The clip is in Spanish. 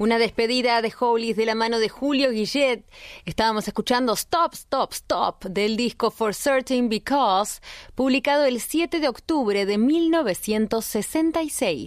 Una despedida de Hollies de la mano de Julio Guillet. Estábamos escuchando Stop, Stop, Stop del disco For Certain Because, publicado el 7 de octubre de 1966.